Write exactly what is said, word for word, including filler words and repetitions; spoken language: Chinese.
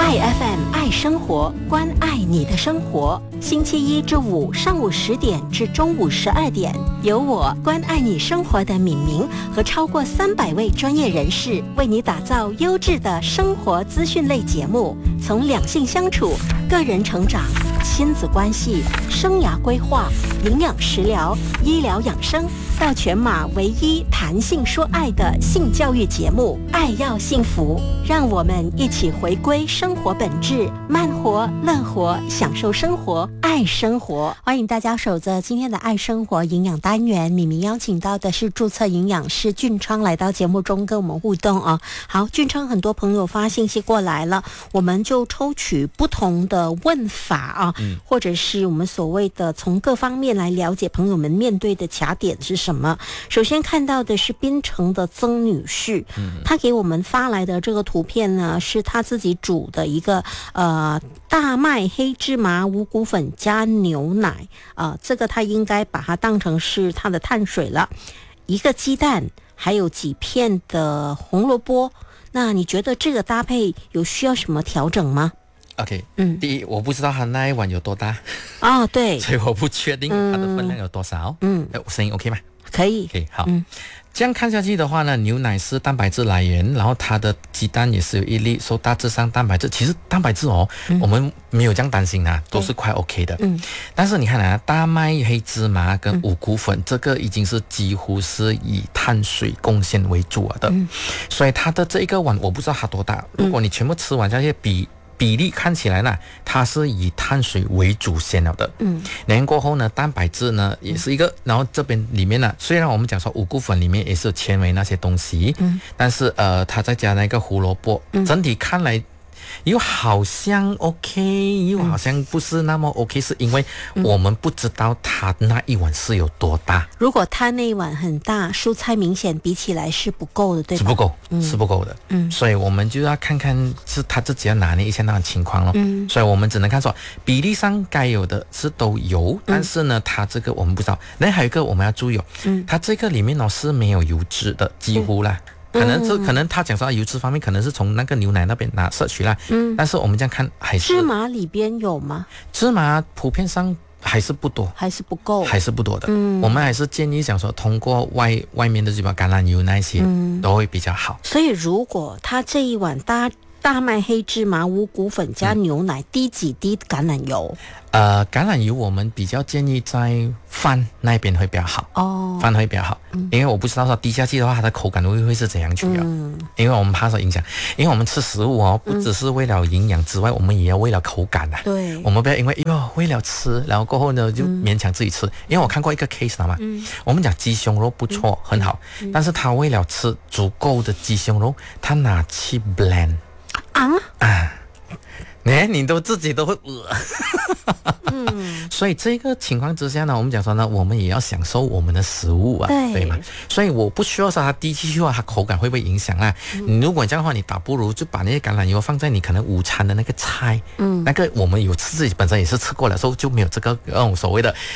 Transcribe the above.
爱 F M 爱生活，关爱你的生活。星期一至五上午十点至中午十二点，由我关爱你生活的敏明和超过三百位专业人士为你打造优质的生活资讯类节目，从两性相处、个人成长、亲子关系、生涯规划、营养食疗、医疗养生，到全马唯一谈性说爱的性教育节目《爱要幸福》，让我们一起回归生活本质，慢活、乐活，享受生活，爱生活。欢迎大家守着今天的爱生活营养单元，敏明邀请到的是注册营养师俊昌来到节目中跟我们互动啊。好，俊昌，很多朋友发信息过来了，我们就抽取不同的问法啊，嗯、或者是我们所谓的从各方面来了解朋友们面对的卡点是什么。首先看到的是槟城的曾女士，嗯、她给我们发来的这个图片呢，是她自己煮的一个呃大麦黑芝麻五谷粉加牛奶啊、呃，这个她应该把它当成是她的碳水了，一个鸡蛋，还有几片的红萝卜。那你觉得这个搭配有需要什么调整吗？ OK， 嗯，第一，我不知道他那一碗有多大哦，对， 所以我不确定它的分量有多少。嗯，声音 OK 吗？ 可以， 可以，好。嗯，这样看下去的话呢，牛奶是蛋白质来源，然后它的鸡蛋也是有一粒，说大致上蛋白质，其实蛋白质哦，嗯、我们没有这样担心啊，都是快 OK 的。嗯，但是你看啊，大麦、黑芝麻跟五谷粉，嗯、这个已经是几乎是以碳水贡献为主了的，嗯、所以它的这一个碗我不知道它多大，如果你全部吃完下去比。比例看起来呢，它是以碳水为主先了的。嗯，然后过后呢，蛋白质呢也是一个，然后这边里面呢，虽然我们讲说五谷粉里面也是有纤维那些东西，嗯，但是呃，它再加那个胡萝卜，嗯、整体看来。又好像 OK， 又好像不是那么 OK，、嗯、是因为我们不知道它那一碗是有多大。 如果它那一碗很大，蔬菜明显比起来是不够的，对吧？ 是不够，嗯、是不够的。嗯，所以我们就要看看是他自己要拿捏一下那种情况咯。嗯，所以我们只能看说比例上该有的是都有，嗯、但是呢，它这个我们不知道。那还有一个我们要注意哦，嗯，它这个里面呢是没有油脂的，几乎啦。嗯可能是可能他讲说油脂方面可能是从那个牛奶那边拿摄取啦，嗯，但是我们这样看还是芝麻里边有吗？ 芝麻普遍上还是不多， 还是不够， 还是不多的。嗯，我们还是建议讲说通过外外面的这把橄榄油那些、嗯、都会比较好。 所以如果他这一碗大大麦黑芝麻五谷粉加牛奶，嗯、滴几滴橄榄油？ 呃，橄榄油我们比较建议在饭那边会比较好哦，饭会比较好，嗯、因为我不知道说滴下去的话，它的口感会会是怎样去的，嗯、因为我们怕受影响，因为我们吃食物哦，不只是为了营养之外，嗯、我们也要为了口感啊。对，我们不要因为哟为了吃，然后过后呢就勉强自己吃，嗯、因为我看过一个 case 嘛，嗯、我们讲鸡胸肉不错，嗯、很好，嗯、但是他为了吃足够的鸡胸肉，他拿去 blend 啊啊。哎，你都自己都会饿，嗯，所以这个情况之下呢，我们讲说呢，我们也要享受我们的食物啊，对, 对吗？所以我不需要说它滴进去的话，它口感会不会影响啊？嗯、如果这样的话，你倒不如就把那些橄榄油放在你可能午餐的那个菜，嗯，那个我们有自己本身也是吃过了，所以就没有这个嗯所谓的